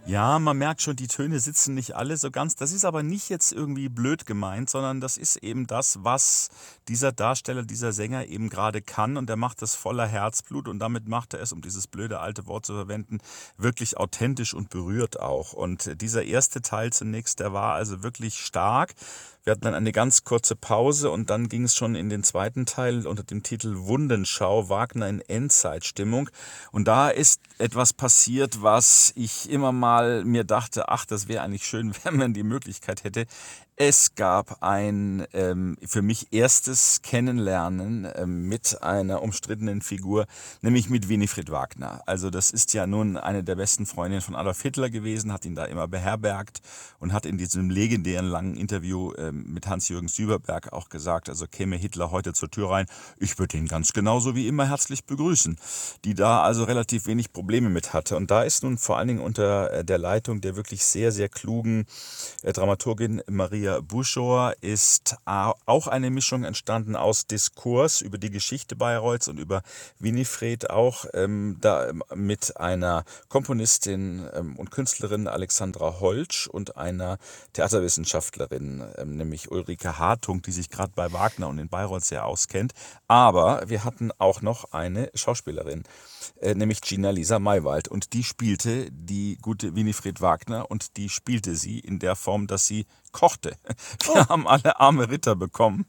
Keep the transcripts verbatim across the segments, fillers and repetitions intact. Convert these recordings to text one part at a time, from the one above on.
Ja, man merkt schon, die Töne sitzen nicht alle so ganz. Das ist aber nicht jetzt irgendwie blöd gemeint, sondern das ist eben das, was dieser Darsteller, dieser Sänger eben gerade kann. Und der macht das voller Herzblut und damit macht er es, um dieses blöde alte Wort zu verwenden, wirklich authentisch und berührt auch. Und dieser erste Teil zunächst, der war also wirklich stark. Wir hatten dann eine ganz kurze Pause und dann ging es schon in den zweiten Teil unter dem Titel Wundenschau, Wagner in Endzeitstimmung. Und da ist etwas passiert, was ich immer mal mir dachte, ach, das wäre eigentlich schön, wenn man die Möglichkeit hätte. Es gab ein ähm, für mich erstes Kennenlernen ähm, mit einer umstrittenen Figur, nämlich mit Winifred Wagner. Also das ist ja nun eine der besten Freundinnen von Adolf Hitler gewesen, hat ihn da immer beherbergt und hat in diesem legendären langen Interview ähm, mit Hans-Jürgen Süberberg auch gesagt, also käme Hitler heute zur Tür rein, ich würde ihn ganz genauso wie immer herzlich begrüßen, die da also relativ wenig Probleme mit hatte. Und da ist nun vor allen Dingen unter äh, der Leitung der wirklich sehr, sehr klugen äh, Dramaturgin Maria Buschor ist auch eine Mischung entstanden aus Diskurs über die Geschichte Bayreuths und über Winifred auch, ähm, da mit einer Komponistin ähm, und Künstlerin Alexandra Holtsch und einer Theaterwissenschaftlerin, ähm, nämlich Ulrike Hartung, die sich gerade bei Wagner und in Bayreuth sehr auskennt. Aber wir hatten auch noch eine Schauspielerin, äh, nämlich Gina Lisa Maywald. Und die spielte die gute Winifred Wagner und die spielte sie in der Form, dass sie kochte. Wir oh. haben alle arme Ritter bekommen.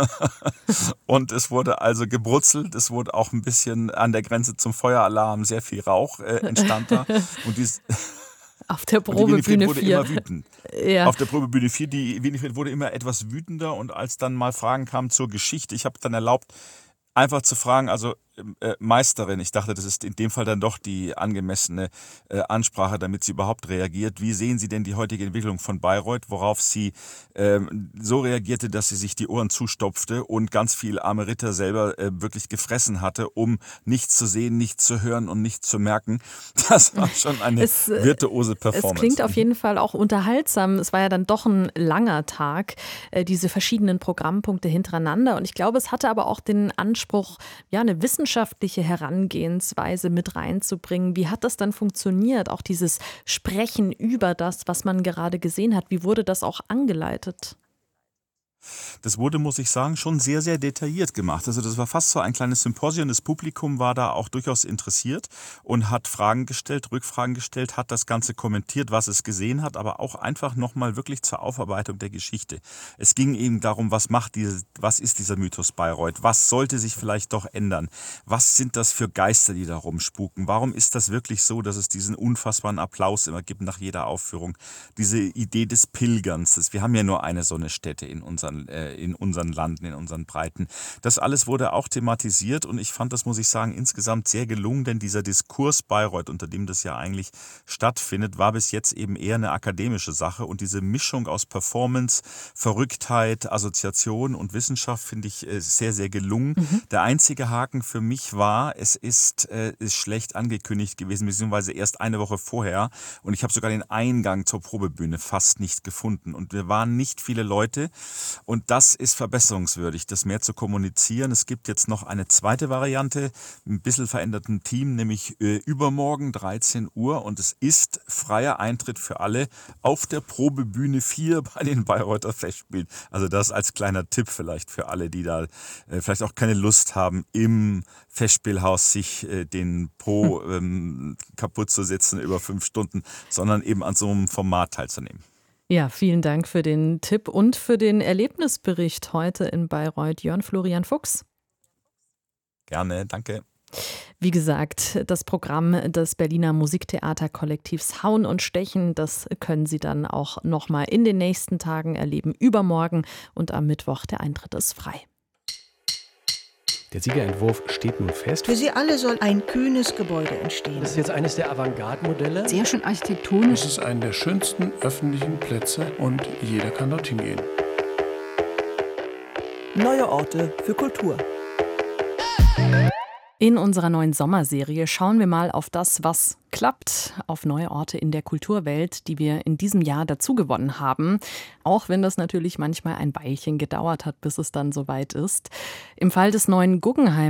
Und es wurde also gebrutzelt, es wurde auch ein bisschen an der Grenze zum Feueralarm, sehr viel Rauch äh, entstand da. Und dies Auf der Probebühne vier. wurde vier. immer wütend. Ja. Auf der Probebühne vier, die Winifred wurde immer etwas wütender und als dann mal Fragen kamen zur Geschichte, ich habe dann erlaubt, einfach zu fragen, also äh, Meisterin, ich dachte, das ist in dem Fall dann doch die angemessene äh, Ansprache, damit sie überhaupt reagiert. Wie sehen Sie denn die heutige Entwicklung von Bayreuth, worauf sie ähm, so reagierte, dass sie sich die Ohren zustopfte und ganz viel arme Ritter selber äh, wirklich gefressen hatte, um nichts zu sehen, nichts zu hören und nichts zu merken. Das war schon eine es, virtuose Performance. Es klingt auf jeden Fall auch unterhaltsam. Es war ja dann doch ein langer Tag, äh, diese verschiedenen Programmpunkte hintereinander. Und ich glaube, es hatte aber auch den Anspruch, ja, eine wissenschaftliche Herangehensweise mit reinzubringen. Wie hat das dann funktioniert? Auch dieses Sprechen über das, was man gerade gesehen hat. Wie wurde das auch angeleitet? Das wurde, muss ich sagen, schon sehr, sehr detailliert gemacht. Also das war fast so ein kleines Symposium. Das Publikum war da auch durchaus interessiert und hat Fragen gestellt, Rückfragen gestellt, hat das Ganze kommentiert, was es gesehen hat, aber auch einfach nochmal wirklich zur Aufarbeitung der Geschichte. Es ging eben darum, was macht diese, was ist dieser Mythos Bayreuth? Was sollte sich vielleicht doch ändern? Was sind das für Geister, die da rumspuken? Warum ist das wirklich so, dass es diesen unfassbaren Applaus immer gibt nach jeder Aufführung? Diese Idee des Pilgerns. Wir haben ja nur eine so eine Stätte in unseren in unseren Landen, in unseren Breiten. Das alles wurde auch thematisiert und ich fand, das muss ich sagen, insgesamt sehr gelungen, denn dieser Diskurs Bayreuth, unter dem das ja eigentlich stattfindet, war bis jetzt eben eher eine akademische Sache und diese Mischung aus Performance, Verrücktheit, Assoziation und Wissenschaft finde ich sehr, sehr gelungen. Mhm. Der einzige Haken für mich war, es ist, äh, ist schlecht angekündigt gewesen, beziehungsweise erst eine Woche vorher und ich habe sogar den Eingang zur Probebühne fast nicht gefunden und wir waren nicht viele Leute. Und das ist verbesserungswürdig, das mehr zu kommunizieren. Es gibt jetzt noch eine zweite Variante, ein bisschen veränderten Team, nämlich äh, übermorgen dreizehn Uhr. Und es ist freier Eintritt für alle auf der Probebühne vier bei den Bayreuther Festspielen. Also das als kleiner Tipp vielleicht für alle, die da äh, vielleicht auch keine Lust haben, im Festspielhaus sich äh, den Po ähm, kaputt zu setzen über fünf Stunden, sondern eben an so einem Format teilzunehmen. Ja, vielen Dank für den Tipp und für den Erlebnisbericht heute in Bayreuth. Jörn Florian Fuchs. Gerne, danke. Wie gesagt, das Programm des Berliner Musiktheaterkollektivs Hauen und Stechen, das können Sie dann auch nochmal in den nächsten Tagen erleben. Übermorgen und am Mittwoch, der Eintritt ist frei. Der Siegerentwurf steht nun fest. Für sie alle soll ein kühnes Gebäude entstehen. Das ist jetzt eines der Avantgarde-Modelle. Sehr schön architektonisch. Es ist einer der schönsten öffentlichen Plätze und jeder kann dorthin gehen. Neue Orte für Kultur. In unserer neuen Sommerserie schauen wir mal auf das, was klappt, auf neue Orte in der Kulturwelt, die wir in diesem Jahr dazugewonnen haben. Auch wenn das natürlich manchmal ein Weilchen gedauert hat, bis es dann soweit ist. Im Fall des neuen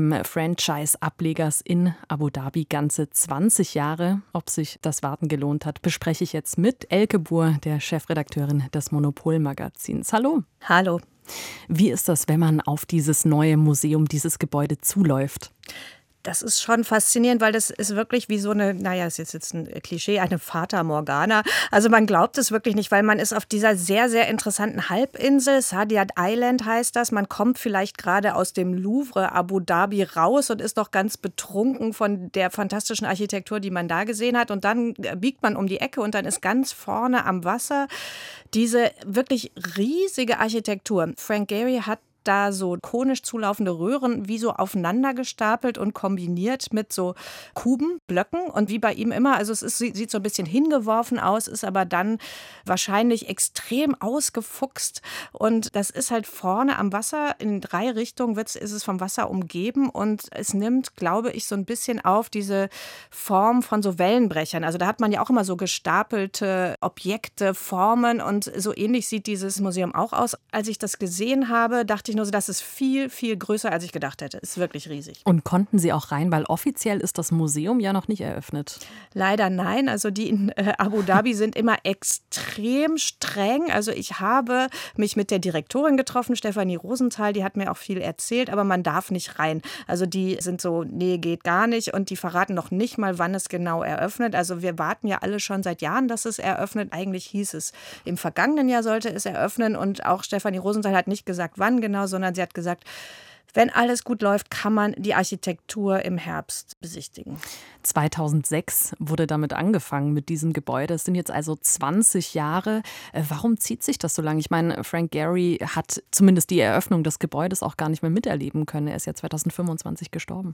Guggenheim-Franchise-Ablegers in Abu Dhabi ganze zwanzig Jahre. Ob sich das Warten gelohnt hat, bespreche ich jetzt mit Elke Buhr, der Chefredakteurin des Monopol-Magazins. Hallo. Hallo. Wie ist das, wenn man auf dieses neue Museum, dieses Gebäude zuläuft? Das ist schon faszinierend, weil das ist wirklich wie so eine, naja, ist jetzt, jetzt ein Klischee, eine Fata Morgana. Also man glaubt es wirklich nicht, weil man ist auf dieser sehr, sehr interessanten Halbinsel, Saadiyat Island heißt das. Man kommt vielleicht gerade aus dem Louvre Abu Dhabi raus und ist noch ganz betrunken von der fantastischen Architektur, die man da gesehen hat. Und dann biegt man um die Ecke und dann ist ganz vorne am Wasser diese wirklich riesige Architektur. Frank Gehry hat da so konisch zulaufende Röhren wie so aufeinander gestapelt und kombiniert mit so Kuben, Blöcken und wie bei ihm immer, also es ist, sieht so ein bisschen hingeworfen aus, ist aber dann wahrscheinlich extrem ausgefuchst und das ist halt vorne am Wasser, in drei Richtungen wird's, ist es vom Wasser umgeben und es nimmt, glaube ich, so ein bisschen auf diese Form von so Wellenbrechern. Also da hat man ja auch immer so gestapelte Objekte, Formen und so ähnlich sieht dieses Museum auch aus. Als ich das gesehen habe, dachte ich nur so, das ist viel, viel größer, als ich gedacht hätte. Ist wirklich riesig. Und konnten Sie auch rein, weil offiziell ist das Museum ja noch nicht eröffnet? Leider nein. Also die in äh, Abu Dhabi sind immer extrem streng. Also ich habe mich mit der Direktorin getroffen, Stefanie Rosenthal, die hat mir auch viel erzählt, aber man darf nicht rein. Also die sind so, nee, geht gar nicht und die verraten noch nicht mal, wann es genau eröffnet. Also wir warten ja alle schon seit Jahren, dass es eröffnet. Eigentlich hieß es, im vergangenen Jahr sollte es eröffnen und auch Stefanie Rosenthal hat nicht gesagt, wann genau, sondern sie hat gesagt, wenn alles gut läuft, kann man die Architektur im Herbst besichtigen. zweitausendsechs wurde damit angefangen mit diesem Gebäude. Es sind jetzt also zwanzig Jahre. Warum zieht sich das so lange? Ich meine, Frank Gehry hat zumindest die Eröffnung des Gebäudes auch gar nicht mehr miterleben können. Er ist ja zweitausendfünfundzwanzig gestorben.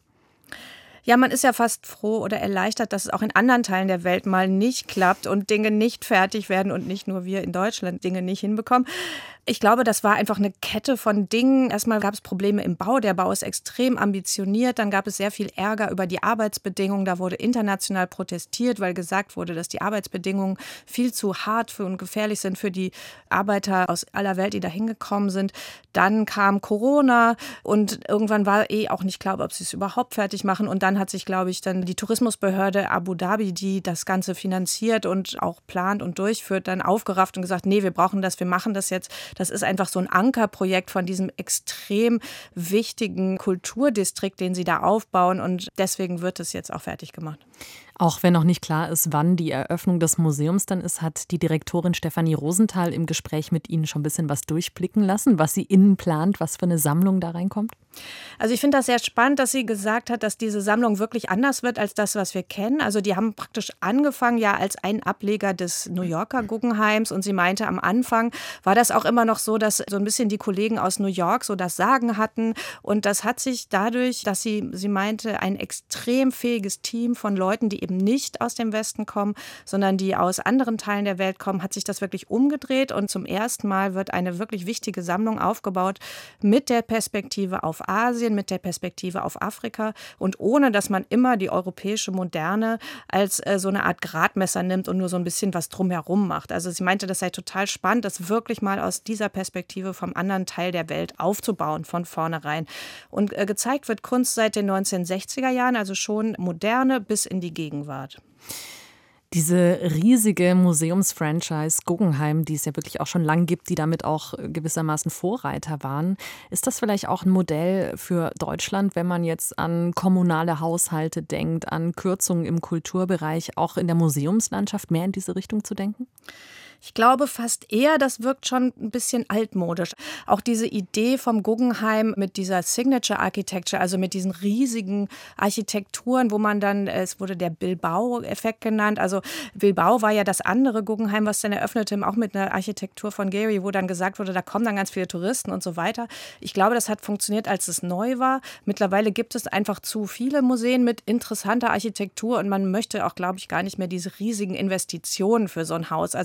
Ja, man ist ja fast froh oder erleichtert, dass es auch in anderen Teilen der Welt mal nicht klappt und Dinge nicht fertig werden und nicht nur wir in Deutschland Dinge nicht hinbekommen. Ich glaube, das war einfach eine Kette von Dingen. Erstmal gab es Probleme im Bau. Der Bau ist extrem ambitioniert. Dann gab es sehr viel Ärger über die Arbeitsbedingungen. Da wurde international protestiert, weil gesagt wurde, dass die Arbeitsbedingungen viel zu hart für und gefährlich sind für die Arbeiter aus aller Welt, die da hingekommen sind. Dann kam Corona und irgendwann war eh auch nicht klar, ob sie es überhaupt fertig machen. Und dann hat sich, glaube ich, dann die Tourismusbehörde Abu Dhabi, die das Ganze finanziert und auch plant und durchführt, dann aufgerafft und gesagt, nee, wir brauchen das, wir machen das jetzt. Das ist einfach so ein Ankerprojekt von diesem extrem wichtigen Kulturdistrikt, den sie da aufbauen. Und deswegen wird es jetzt auch fertig gemacht. Auch wenn noch nicht klar ist, wann die Eröffnung des Museums dann ist, hat die Direktorin Stefanie Rosenthal im Gespräch mit Ihnen schon ein bisschen was durchblicken lassen, was sie innen plant, was für eine Sammlung da reinkommt? Also ich finde das sehr spannend, dass sie gesagt hat, dass diese Sammlung wirklich anders wird als das, was wir kennen. Also die haben praktisch angefangen ja als ein Ableger des New Yorker Guggenheims und sie meinte, am Anfang war das auch immer noch so, dass so ein bisschen die Kollegen aus New York so das Sagen hatten und das hat sich dadurch, dass sie, sie meinte, ein extrem fähiges Team von Leuten, die eben nicht aus dem Westen kommen, sondern die aus anderen Teilen der Welt kommen, hat sich das wirklich umgedreht und zum ersten Mal wird eine wirklich wichtige Sammlung aufgebaut mit der Perspektive auf Asien, mit der Perspektive auf Afrika und ohne, dass man immer die europäische Moderne als äh, so eine Art Gradmesser nimmt und nur so ein bisschen was drumherum macht. Also sie meinte, das sei total spannend, das wirklich mal aus dieser Perspektive vom anderen Teil der Welt aufzubauen, von vornherein. Und äh, gezeigt wird Kunst seit den neunzehnhundertsechziger Jahren, also schon moderne bis in die Gegenwart. Diese riesige Museumsfranchise Guggenheim, die es ja wirklich auch schon lang gibt, die damit auch gewissermaßen Vorreiter waren. Ist das vielleicht auch ein Modell für Deutschland, wenn man jetzt an kommunale Haushalte denkt, an Kürzungen im Kulturbereich, auch in der Museumslandschaft mehr in diese Richtung zu denken? Ich glaube fast eher, das wirkt schon ein bisschen altmodisch. Auch diese Idee vom Guggenheim mit dieser Signature Architecture, also mit diesen riesigen Architekturen, wo man dann, es wurde der Bilbao-Effekt genannt, also Bilbao war ja das andere Guggenheim, was dann eröffnete, auch mit einer Architektur von Gehry, wo dann gesagt wurde, da kommen dann ganz viele Touristen und so weiter. Ich glaube, das hat funktioniert, als es neu war. Mittlerweile gibt es einfach zu viele Museen mit interessanter Architektur und man möchte auch, glaube ich, gar nicht mehr diese riesigen Investitionen für so ein Haus. Also ich glaube,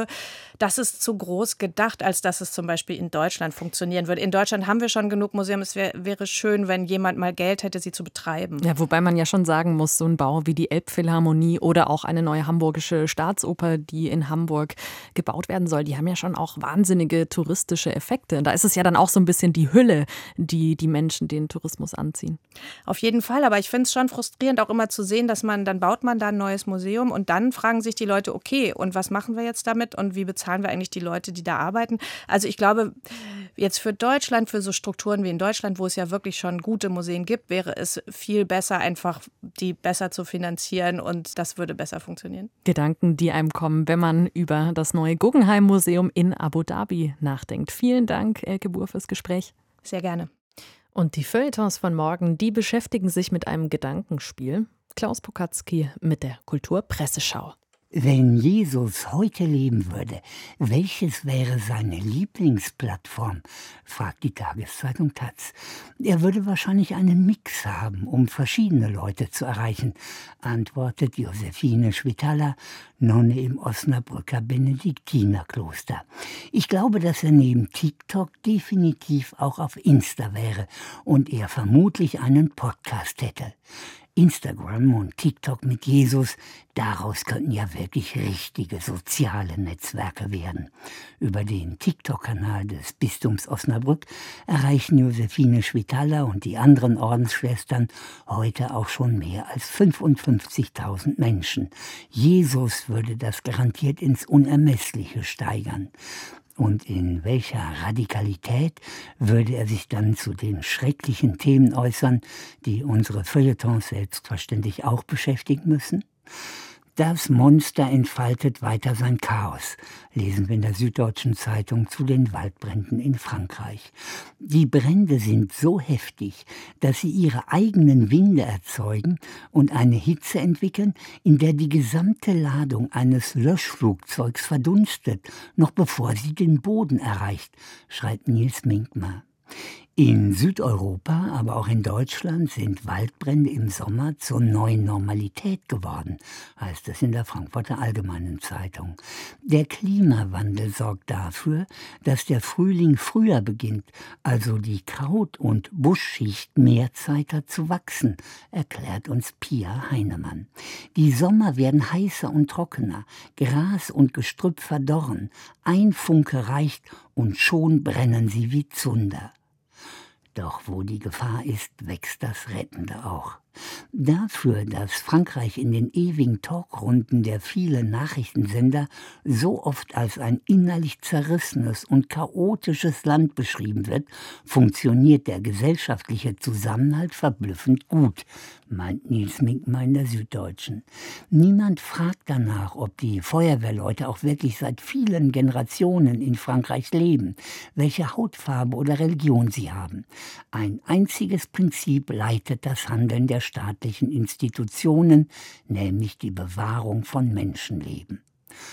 glaube, das ist zu groß gedacht, als dass es zum Beispiel in Deutschland funktionieren würde. In Deutschland haben wir schon genug Museen. Es wär, wäre schön, wenn jemand mal Geld hätte, sie zu betreiben. Ja, wobei man ja schon sagen muss, so ein Bau wie die Elbphilharmonie oder auch eine neue hamburgische Staatsoper, die in Hamburg gebaut werden soll, die haben ja schon auch wahnsinnige touristische Effekte. Da ist es ja dann auch so ein bisschen die Hülle, die die Menschen den Tourismus anziehen. Auf jeden Fall, aber ich finde es schon frustrierend auch immer zu sehen, dass man, dann baut man da ein neues Museum und dann fragen sich die Leute, okay, und was machen wir jetzt damit und wie bezahlen wir eigentlich die Leute, die da arbeiten? Also ich glaube, jetzt für Deutschland, für so Strukturen wie in Deutschland, wo es ja wirklich schon gute Museen gibt, wäre es viel besser, einfach die besser zu finanzieren und das würde besser funktionieren. Gedanken, die einem kommen, wenn man über das neue Guggenheim-Museum in Abu Dhabi nachdenkt. Vielen Dank, Elke Buhr, fürs Gespräch. Sehr gerne. Und die Feuilletons von morgen, die beschäftigen sich mit einem Gedankenspiel. Klaus Pokatzki mit der Kulturpresseschau. Wenn Jesus heute leben würde, welches wäre seine Lieblingsplattform? Fragt die Tageszeitung Taz. Er würde wahrscheinlich einen Mix haben, um verschiedene Leute zu erreichen, antwortet Josephine Schwitala, Nonne im Osnabrücker Benediktinerkloster. Ich glaube, dass er neben TikTok definitiv auch auf Insta wäre und er vermutlich einen Podcast hätte. Instagram und TikTok mit Jesus, daraus könnten ja wirklich richtige soziale Netzwerke werden. Über den TikTok-Kanal des Bistums Osnabrück erreichen Josephine Schwitala und die anderen Ordensschwestern heute auch schon mehr als fünfundfünfzigtausend Menschen. Jesus würde das garantiert ins Unermessliche steigern. Und in welcher Radikalität würde er sich dann zu den schrecklichen Themen äußern, die unsere Feuilletons selbstverständlich auch beschäftigen müssen? Das Monster entfaltet weiter sein Chaos, lesen wir in der Süddeutschen Zeitung zu den Waldbränden in Frankreich. Die Brände sind so heftig, dass sie ihre eigenen Winde erzeugen und eine Hitze entwickeln, in der die gesamte Ladung eines Löschflugzeugs verdunstet, noch bevor sie den Boden erreicht, schreibt Nils Minkmar. In Südeuropa, aber auch in Deutschland sind Waldbrände im Sommer zur neuen Normalität geworden, heißt es in der Frankfurter Allgemeinen Zeitung. Der Klimawandel sorgt dafür, dass der Frühling früher beginnt, also die Kraut- und Buschschicht mehr Zeit hat zu wachsen, erklärt uns Pia Heinemann. Die Sommer werden heißer und trockener, Gras und Gestrüpp verdorren, ein Funke reicht und schon brennen sie wie Zunder. Doch wo die Gefahr ist, wächst das Rettende auch. Dafür, dass Frankreich in den ewigen Talkrunden der vielen Nachrichtensender so oft als ein innerlich zerrissenes und chaotisches Land beschrieben wird, funktioniert der gesellschaftliche Zusammenhalt verblüffend gut, meint Nils Minkmar in der Süddeutschen. Niemand fragt danach, ob die Feuerwehrleute auch wirklich seit vielen Generationen in Frankreich leben, welche Hautfarbe oder Religion sie haben. Ein einziges Prinzip leitet das Handeln der staatlichen Institutionen, nämlich die Bewahrung von Menschenleben.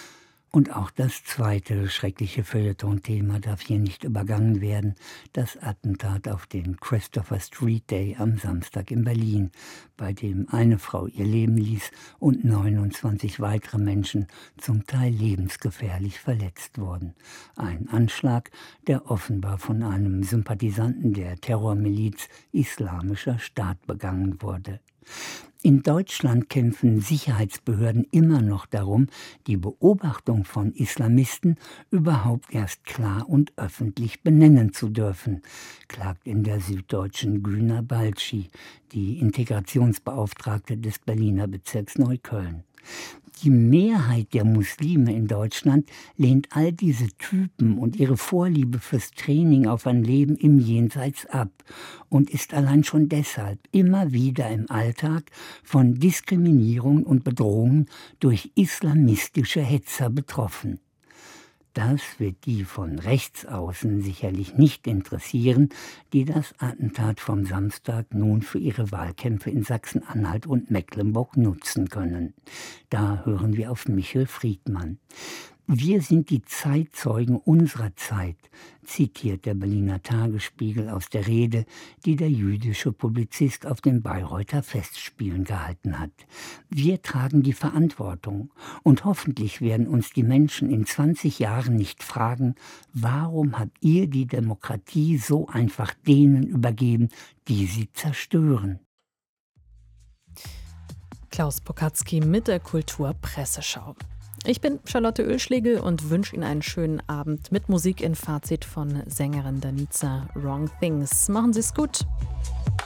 Und auch das zweite schreckliche Feuilleton-Thema darf hier nicht übergangen werden, das Attentat auf den Christopher Street Day am Samstag in Berlin, bei dem eine Frau ihr Leben ließ und neunundzwanzig weitere Menschen zum Teil lebensgefährlich verletzt wurden. Ein Anschlag, der offenbar von einem Sympathisanten der Terrormiliz Islamischer Staat begangen wurde. In Deutschland kämpfen Sicherheitsbehörden immer noch darum, die Beobachtung von Islamisten überhaupt erst klar und öffentlich benennen zu dürfen, klagt in der Süddeutschen Güner Balci, die Integrationsbeauftragte des Berliner Bezirks Neukölln. Die Mehrheit der Muslime in Deutschland lehnt all diese Typen und ihre Vorliebe fürs Training auf ein Leben im Jenseits ab und ist allein schon deshalb immer wieder im Alltag von Diskriminierung und Bedrohungen durch islamistische Hetzer betroffen. Das wird die von rechts außen sicherlich nicht interessieren, die das Attentat vom Samstag nun für ihre Wahlkämpfe in Sachsen-Anhalt und Mecklenburg nutzen können. Da hören wir auf Michel Friedmann. Wir sind die Zeitzeugen unserer Zeit, zitiert der Berliner Tagesspiegel aus der Rede, die der jüdische Publizist auf den Bayreuther Festspielen gehalten hat. Wir tragen die Verantwortung und hoffentlich werden uns die Menschen in zwanzig Jahren nicht fragen, warum habt ihr die Demokratie so einfach denen übergeben, die sie zerstören? Klaus Pokatzki mit der Kulturpresseschau. Ich bin Charlotte Oehlschlegel und wünsche Ihnen einen schönen Abend mit Musik in Fazit von Sängerin Danica Wrong Things. Machen Sie es gut.